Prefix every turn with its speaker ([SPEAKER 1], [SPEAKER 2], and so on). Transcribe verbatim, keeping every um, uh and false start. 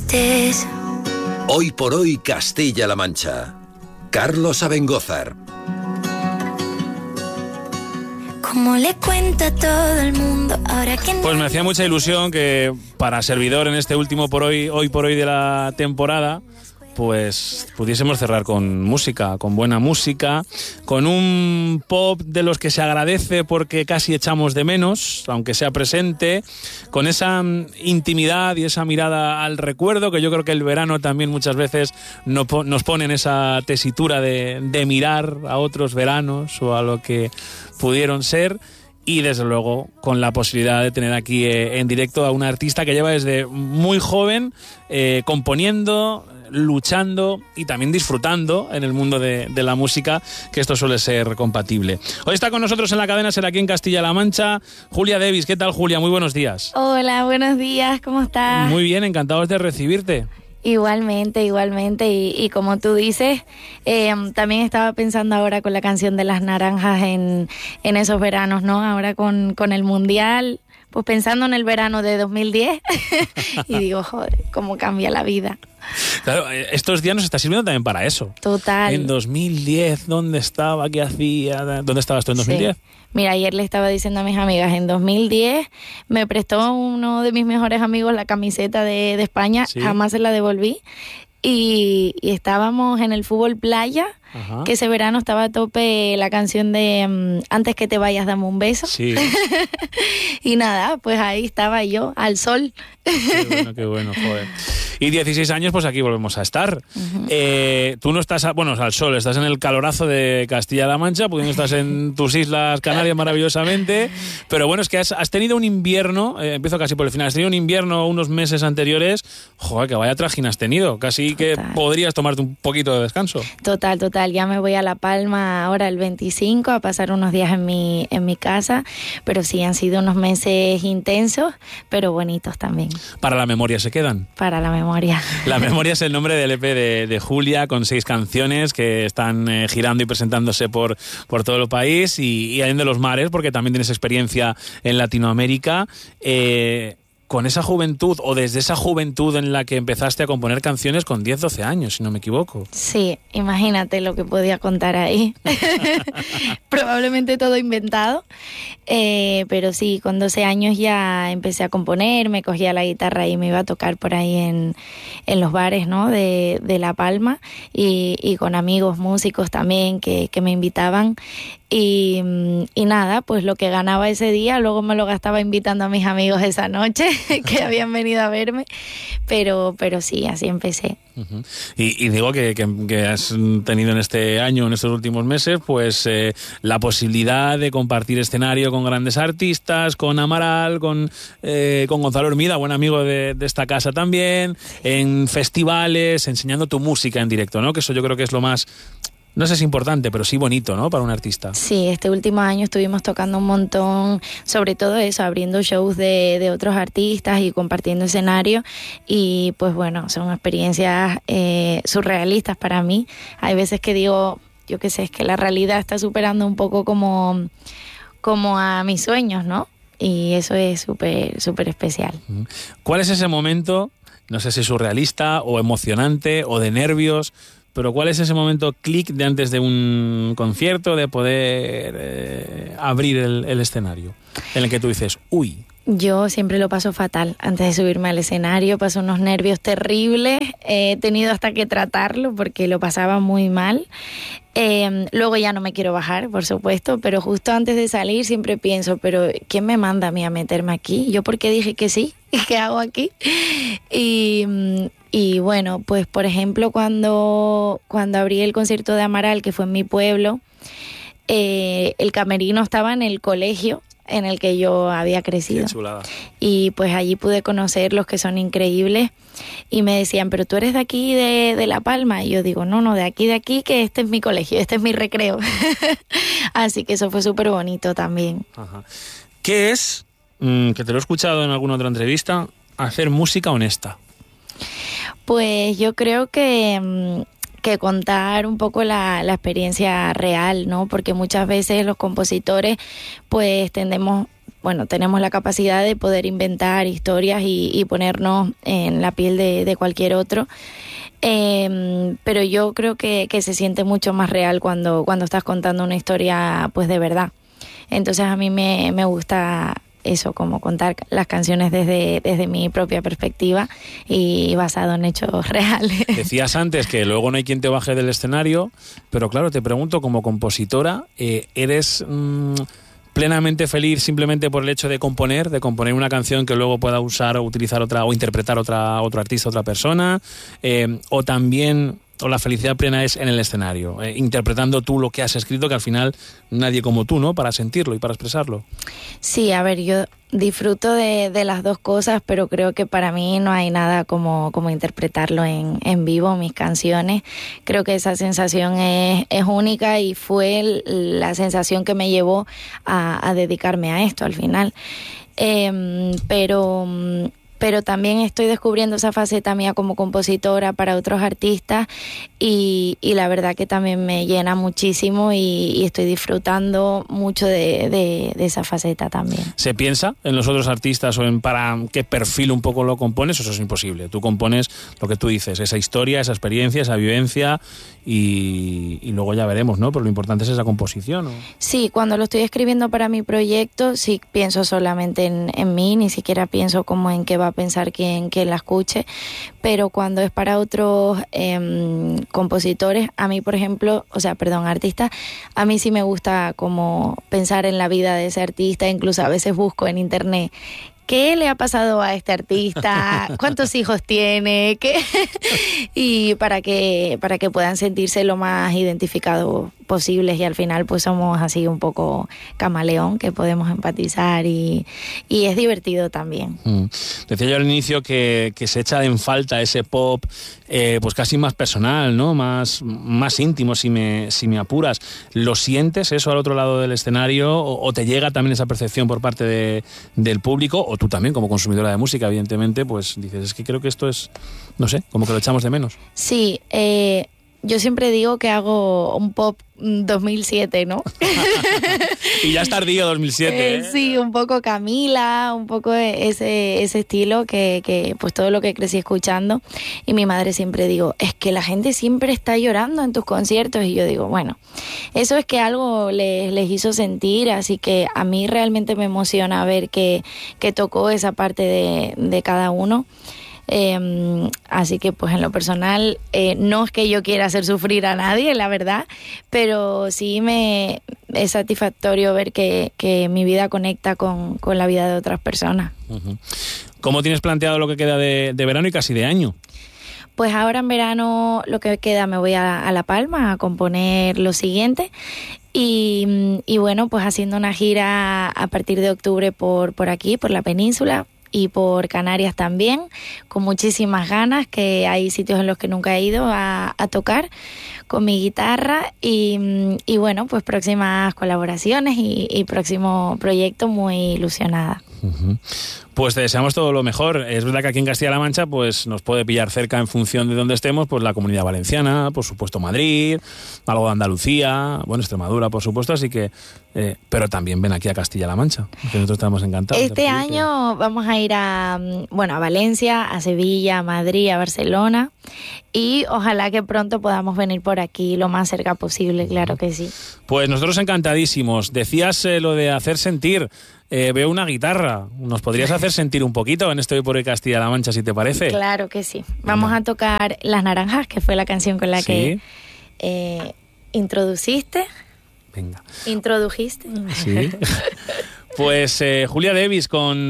[SPEAKER 1] tristes.
[SPEAKER 2] Hoy por hoy Castilla-La Mancha. Carlos Abengózar.
[SPEAKER 1] Como le cuento a todo el mundo ahora que no...
[SPEAKER 3] Pues me hacía mucha ilusión que para servidor en este último por hoy, hoy por hoy de la temporada, pues pudiésemos cerrar con música, con buena música, con un pop de los que se agradece porque casi echamos de menos, aunque sea presente, con esa intimidad y esa mirada al recuerdo, que yo creo que el verano también muchas veces nos pone en esa tesitura de, de mirar a otros veranos o a lo que pudieron ser. Y desde luego con la posibilidad de tener aquí eh, en directo a una artista que lleva desde muy joven eh, componiendo, luchando y también disfrutando en el mundo de, de la música, que esto suele ser compatible. Hoy está con nosotros en la cadena SER aquí en Castilla-La Mancha, Julia Davis. ¿Qué tal, Julia? Muy buenos días.
[SPEAKER 4] Hola, buenos días, ¿cómo estás?
[SPEAKER 3] Muy bien, encantados de recibirte.
[SPEAKER 4] Igualmente, igualmente, y, y como tú dices, eh, también estaba pensando ahora con la canción de las naranjas en, en esos veranos, ¿no? Ahora con, con el Mundial, pues pensando en el verano de dos mil diez y digo, joder, cómo cambia la vida.
[SPEAKER 3] Claro, estos días nos está sirviendo también para eso.
[SPEAKER 4] Total.
[SPEAKER 3] En dos mil diez, ¿dónde estaba? ¿Qué hacía? ¿Dónde estabas tú en dos mil diez?
[SPEAKER 4] Sí. Mira, ayer le estaba diciendo a mis amigas, en dos mil diez me prestó uno de mis mejores amigos la camiseta de, de España, ¿sí? Jamás se la devolví. Y, y estábamos en el fútbol playa. Ajá. Que ese verano estaba a tope la canción de um, Antes que te vayas, dame un beso.
[SPEAKER 3] Sí.
[SPEAKER 4] Y nada, pues ahí estaba yo, al sol.
[SPEAKER 3] Qué bueno, qué bueno, joder. Y dieciséis años, pues aquí volvemos a estar. Uh-huh. Eh, tú no estás, a, bueno, al sol, estás en el calorazo de Castilla-La Mancha, porque no estás en tus Islas Canarias maravillosamente, pero bueno, es que has, has tenido un invierno, eh, empiezo casi por el final, has tenido un invierno unos meses anteriores, joder, que vaya trajín has tenido, casi total. Que podrías tomarte un poquito de descanso.
[SPEAKER 4] Total, total. Ya me voy a La Palma ahora el veinticinco a pasar unos días en mi en mi casa, pero sí han sido unos meses intensos, pero bonitos también.
[SPEAKER 3] ¿Para la memoria se quedan?
[SPEAKER 4] Para la memoria.
[SPEAKER 3] La memoria es el nombre del E P de, de Julia, con seis canciones que están eh, girando y presentándose por, por todo el país y, y allende los mares, porque también tienes experiencia en Latinoamérica. Eh, con esa juventud, o desde esa juventud en la que empezaste a componer canciones con diez, doce años, si no me equivoco.
[SPEAKER 4] Sí, imagínate lo que podía contar ahí. Probablemente todo inventado, eh, pero sí, con doce años ya empecé a componer, me cogía la guitarra y me iba a tocar por ahí en, en los bares, ¿no? de, de La Palma, y, y con amigos músicos también que, que me invitaban. Y, y nada, pues lo que ganaba ese día luego me lo gastaba invitando a mis amigos esa noche que habían venido a verme, pero pero sí, así empecé.
[SPEAKER 3] Uh-huh. Y, y digo que, que, que has tenido en este año, en estos últimos meses, pues eh, la posibilidad de compartir escenario con grandes artistas, con Amaral, con, eh, con Gonzalo Hermida, buen amigo de, de esta casa también, en festivales, enseñando tu música en directo, ¿no? Que eso yo creo que es lo más... No sé si es importante, pero sí bonito, ¿no? Para un artista.
[SPEAKER 4] Sí, este último año estuvimos tocando un montón, sobre todo eso, abriendo shows de, de otros artistas y compartiendo escenario. Y pues bueno, son experiencias eh, surrealistas para mí. Hay veces que digo, yo qué sé, es que la realidad está superando un poco como, como a mis sueños, ¿no? Y eso es súper, súper especial.
[SPEAKER 3] ¿Cuál es ese momento, no sé si surrealista o emocionante o de nervios, pero cuál es ese momento clic de antes de un concierto, de poder eh, abrir el, el escenario, en el que tú dices, uy?
[SPEAKER 4] Yo siempre lo paso fatal antes de subirme al escenario, paso unos nervios terribles, he tenido hasta que tratarlo porque lo pasaba muy mal. Eh, luego ya no me quiero bajar, por supuesto, pero justo antes de salir siempre pienso, pero ¿quién me manda a mí a meterme aquí? ¿Yo por qué dije que sí? ¿Qué hago aquí? Y... Y bueno, pues por ejemplo cuando, cuando abrí el concierto de Amaral, que fue en mi pueblo, eh, el camerino estaba en el colegio en el que yo había crecido.
[SPEAKER 3] Qué chulada.
[SPEAKER 4] Y pues allí pude conocer los que son increíbles y me decían, pero tú eres de aquí, de, de La Palma. Y yo digo, no, no, de aquí, de aquí, que este es mi colegio, este es mi recreo. Así que eso fue súper bonito también.
[SPEAKER 3] Ajá. ¿Qué es, mmm, que te lo he escuchado en alguna otra entrevista, hacer música honesta?
[SPEAKER 4] Pues yo creo que, que contar un poco la, la experiencia real, ¿no? Porque muchas veces los compositores pues tendemos bueno, tenemos la capacidad de poder inventar historias y, y ponernos en la piel de, de cualquier otro. Eh, pero yo creo que, que se siente mucho más real cuando, cuando estás contando una historia pues de verdad. Entonces a mí me, me gusta eso, como contar las canciones desde, desde mi propia perspectiva y basado en hechos reales.
[SPEAKER 3] Decías antes que luego no hay quien te baje del escenario, pero claro, te pregunto, como compositora, eh, ¿eres mmm, plenamente feliz simplemente por el hecho de componer, de componer una canción que luego pueda usar o utilizar otra o interpretar otra otro artista, otra persona? Eh, o también... o la felicidad plena es en el escenario, eh, interpretando tú lo que has escrito, que al final nadie como tú, ¿no?, para sentirlo y para expresarlo.
[SPEAKER 4] Sí, a ver, yo disfruto de, de las dos cosas, pero creo que para mí no hay nada como, como interpretarlo en, en vivo, mis canciones. Creo que esa sensación es, es única y fue la sensación que me llevó a, a dedicarme a esto al final. Eh, pero... pero también estoy descubriendo esa faceta mía como compositora para otros artistas y, y la verdad que también me llena muchísimo y, y estoy disfrutando mucho de, de, de esa faceta también.
[SPEAKER 3] ¿Se piensa en los otros artistas o en para qué perfil un poco lo compones? Eso es imposible. Tú compones lo que tú dices, esa historia, esa experiencia, esa vivencia y, y luego ya veremos, ¿no? Pero lo importante es esa composición, ¿no?
[SPEAKER 4] Sí, cuando lo estoy escribiendo para mi proyecto sí pienso solamente en, en mí, ni siquiera pienso como en qué va a pensar quien, quien la escuche, pero cuando es para otros eh, compositores, a mí por ejemplo, o sea, perdón, artistas, a mí sí me gusta como pensar en la vida de ese artista, incluso a veces busco en internet ¿qué le ha pasado a este artista? ¿Cuántos hijos tiene? ¿Qué? Y para que, para que puedan sentirse lo más identificados posibles y al final pues somos así un poco camaleón, que podemos empatizar y, y es divertido también.
[SPEAKER 3] Mm. Decía yo al inicio que, que se echa en falta ese pop eh, pues casi más personal, ¿no? Más, más íntimo si me, si me apuras. ¿Lo sientes eso al otro lado del escenario o, o te llega también esa percepción por parte de, del público? O tú también como consumidora de música, evidentemente, pues dices, es que creo que esto es, no sé, como que lo echamos de menos.
[SPEAKER 4] Sí, eh, yo siempre digo que hago un pop dos mil siete, ¿no?
[SPEAKER 3] Y ya es tardío dos mil siete.
[SPEAKER 4] Eh, sí, un poco Camila, un poco ese, ese estilo que, que pues todo lo que crecí escuchando. Y mi madre siempre digo, es que la gente siempre está llorando en tus conciertos. Y yo digo, bueno, eso es que algo les, les hizo sentir, así que a mí realmente me emociona ver que, que tocó esa parte de, de cada uno. Eh, así que pues en lo personal eh, no es que yo quiera hacer sufrir a nadie, la verdad, pero sí me es satisfactorio ver que, que mi vida conecta con, con la vida de otras personas.
[SPEAKER 3] Uh-huh. ¿Cómo tienes planteado lo que queda de, de verano y casi de año?
[SPEAKER 4] Pues ahora en verano lo que queda me voy a, a La Palma a componer lo siguiente y, y bueno, pues haciendo una gira a partir de octubre por, por aquí, por la península y por Canarias también, con muchísimas ganas, que hay sitios en los que nunca he ido a, a tocar con mi guitarra y, y bueno, pues próximas colaboraciones y, y próximo proyecto, muy ilusionada.
[SPEAKER 3] Uh-huh. Pues te deseamos todo lo mejor. Es verdad que aquí en Castilla-La Mancha pues nos puede pillar cerca en función de donde estemos, pues la Comunidad Valenciana, por supuesto Madrid, algo de Andalucía, bueno, Extremadura, por supuesto, así que eh, pero también ven aquí a Castilla-La Mancha, que nosotros estamos encantados.
[SPEAKER 4] Este año vamos a ir a, bueno, a Valencia, a Sevilla, a Madrid, a Barcelona y ojalá que pronto podamos venir por aquí lo más cerca posible, claro que sí.
[SPEAKER 3] Pues nosotros encantadísimos. Decías eh, lo de hacer sentir. Eh, veo una guitarra. ¿Nos podrías hacer sentir un poquito en este Hoy por Hoy Castilla-La Mancha, si te parece?
[SPEAKER 4] Claro que sí. Vamos a tocar Las Naranjas, que fue la canción con la
[SPEAKER 3] ¿Sí?
[SPEAKER 4] que eh, introduciste.
[SPEAKER 3] Venga.
[SPEAKER 4] Introdujiste.
[SPEAKER 3] Sí. Pues eh, Julia Davis con